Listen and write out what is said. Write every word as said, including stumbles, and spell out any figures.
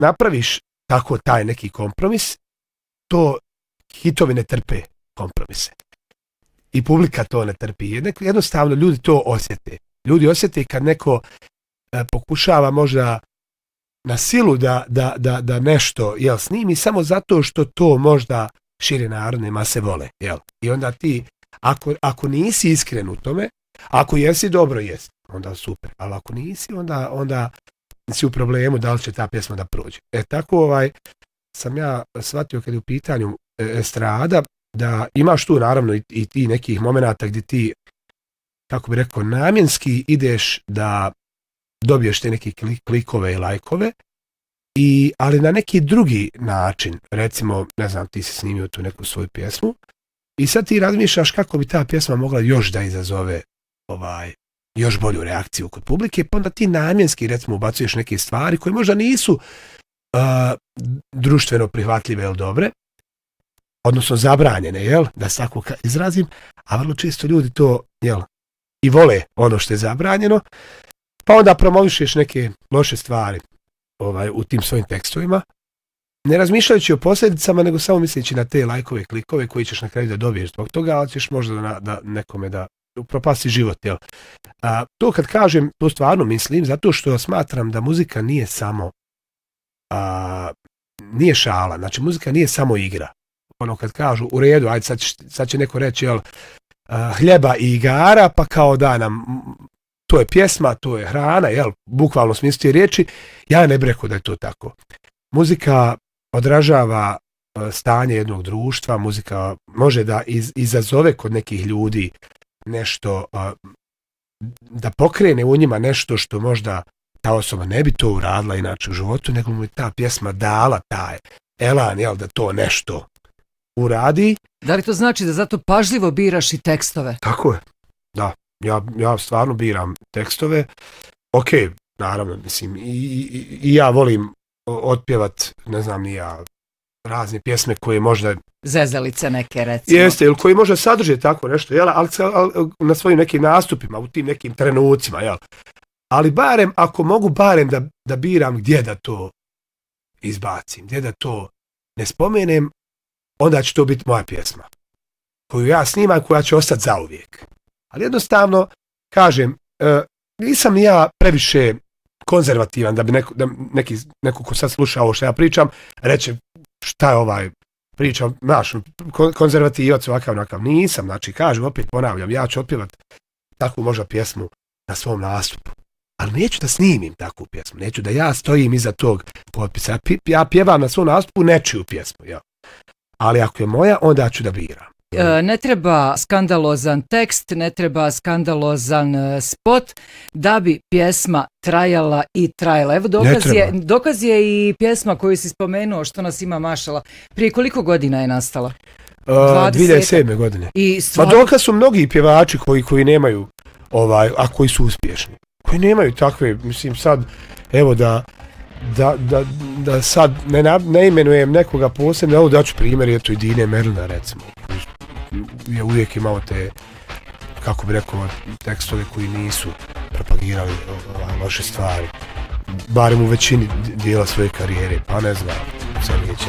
napraviš tako taj neki kompromis, to hitovi ne trpe kompromise. I publika to ne trpi. Jednostavno ljudi to osjete. Ljudi osjete kad neko e, pokušava možda na silu da, da, da, da nešto jel, snimi samo zato što to možda šire narodne mase vole. Jel? I onda ti, ako, ako nisi iskren u tome, ako jesi, dobro jesi, onda super. Ali ako nisi, onda, onda si u problemu da li će ta pjesma da prođe. E tako ovaj, sam ja shvatio kad je u pitanju estrada, da imaš tu naravno i, i ti nekih momenata gdje ti, kako bi rekao, namjenski ideš da dobiješ te neke klikove i lajkove, i, ali na neki drugi način, recimo, ne znam, ti si snimio tu neku svoju pjesmu i sad ti razmišljaš kako bi ta pjesma mogla još da izazove ovaj, još bolju reakciju kod publike, pa onda ti namjenski, recimo, ubacuješ neke stvari koje možda nisu uh, društveno prihvatljive ili dobre, odnosno zabranjene, jel, da se tako izrazim, a vrlo često ljudi to, jel, i vole ono što je zabranjeno, pa onda promovišeš neke loše stvari ovaj, u tim svojim tekstovima, ne razmišljajući o posljedicama, nego samo misleći na te lajkove, klikove koji ćeš na kraju da dobiješ zbog toga, ali ćeš možda da, da nekome da propasti život, jel. A, to kad kažem, to stvarno mislim, zato što smatram da muzika nije samo a, nije šala, znači muzika nije samo igra. Ono kad kažu, u redu, ajde sad, sad će neko reći, jel, a, hljeba i igara, pa kao da nam, to je pjesma, to je hrana, jel, bukvalno smislu te riječi, ja ne bih rekao da je to tako. Muzika odražava a, stanje jednog društva, muzika može da iz, izazove kod nekih ljudi nešto, a, da pokrene u njima nešto što možda ta osoba ne bi to uradila inače u životu, nego mu je ta pjesma dala taj elan, jel, da to nešto uradi. Da li to znači da zato pažljivo biraš i tekstove? Tako je, da. Ja, ja stvarno biram tekstove. Ok, naravno, mislim, i, i, i ja volim otpjevat, ne znam ni ja, razne pjesme koje možda... Zezalice neke, recimo. Jeste, ili koji možda sadrže tako nešto, jel, ali, ali na svojim nekim nastupima, u tim nekim trenucima, jel. Ali barem, ako mogu barem da, da biram gdje da to izbacim, gdje da to ne spomenem, onda će to biti moja pjesma, koju ja snimam, koja će ostati zauvijek. Ali jednostavno, kažem, e, nisam ja previše konzervativan da bi neko, da neki, neko ko sad sluša ovo što ja pričam, reće šta je ovaj pričam, znaš, konzervativac ovakav, onakav. Nisam, znači, kažem, opet ponavljam, ja ću otpjevat takvu možda pjesmu na svom nastupu. Ali neću da snimim takvu pjesmu, neću da ja stojim iza tog potpisa. Ja pjevam na svom nastupu nečiju pjesmu, ja. Ali ako je moja, onda ću da biram. E, ne treba skandalozan tekst, ne treba skandalozan uh, spot da bi pjesma trajala i trajala. Evo dokaz je, dokaz je i pjesma koju si spomenuo, što nas ima mašala. Prije koliko godina je nastala? Uh, dvije hiljade sedme godine. I stvar... Ma dokaz su mnogi pjevači koji, koji nemaju, ovaj, a koji su uspješni. Koji nemaju takve, mislim sad, evo da... Da, da, da sad ne, ne imenujem nekoga posebno, evo daću primjer, je to i Dine Merlina, recimo, je uvijek imao te, kako bi rekao, tekstove koji nisu propagirali loše stvari, barem u većini dijela svoje karijere, pa ne znam, sad neće